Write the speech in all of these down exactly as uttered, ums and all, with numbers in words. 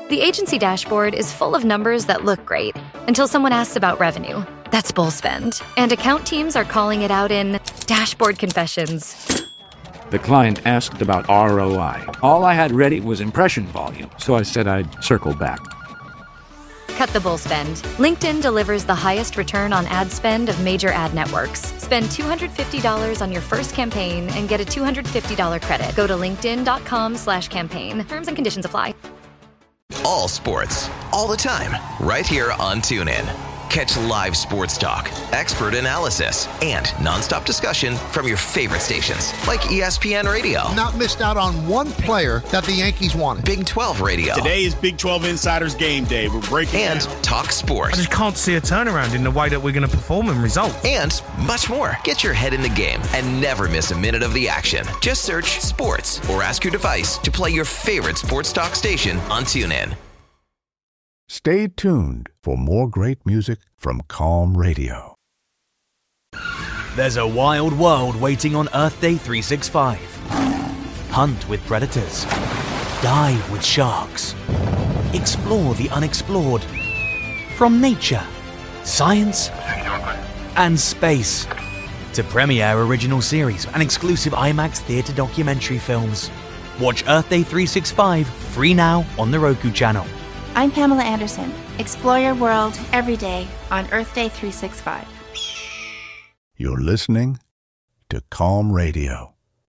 The agency dashboard is full of numbers that look great until someone asks about revenue. That's bull spend. And account teams are calling it out in dashboard confessions. The client asked about R O I. All I had ready was impression volume, so I said I'd circle back. Cut the bull spend. LinkedIn delivers the highest return on ad spend of major ad networks. Spend two hundred fifty dollars on your first campaign and get a two hundred fifty dollars credit. Go to linkedin.com slash campaign. Terms and conditions apply. All sports, all the time, right here on TuneIn. Catch live sports talk, expert analysis, and nonstop discussion from your favorite stations like E S P N Radio. Not missed out on one player that the Yankees wanted. Big twelve Radio. Today is Big twelve Insiders Game Day. We're breaking And down. Talk Sports. I just can't see a turnaround in the way that we're going to perform and result. And much more. Get your head in the game and never miss a minute of the action. Just search sports or ask your device to play your favorite sports talk station on TuneIn. Stay tuned for more great music from Calm Radio. There's a wild world waiting on Earth Day three sixty-five. Hunt with predators. Dive with sharks. Explore the unexplored. From nature, science, and space to premiere original series and exclusive IMAX theater documentary films. Watch Earth Day three sixty-five free now on the Roku channel. I'm Pamela Anderson. Explore your world every day on Earth Day three sixty-five. You're listening to Calm Radio.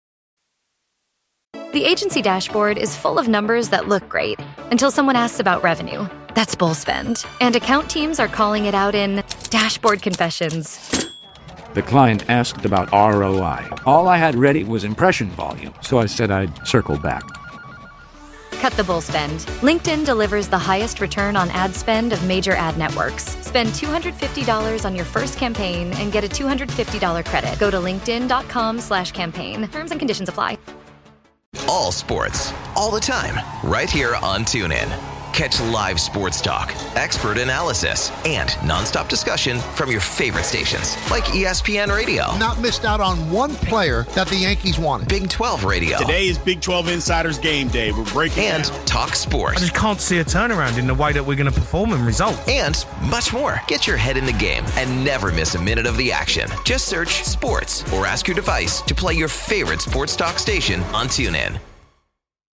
The agency dashboard is full of numbers that look great until someone asks about revenue. That's bull spend. And account teams are calling it out in dashboard confessions. The client asked about R O I. All I had ready was impression volume, so I said I'd circle back. Cut the bull spend. LinkedIn delivers the highest return on ad spend of major ad networks. Spend two hundred fifty dollars on your first campaign and get a two hundred fifty dollars credit. Go to linkedin.com slash campaign. Terms and conditions apply. All sports, all the time, right here on TuneIn. Catch live sports talk, expert analysis, and nonstop discussion from your favorite stations like E S P N Radio. Not missed out on one player that the Yankees wanted. Big twelve Radio. Today is Big twelve Insiders Game Day. We're breaking And down. Talk Sports. I just can't see a turnaround in the way that we're going to perform and result. And much more. Get your head in the game and never miss a minute of the action. Just search sports or ask your device to play your favorite sports talk station on TuneIn.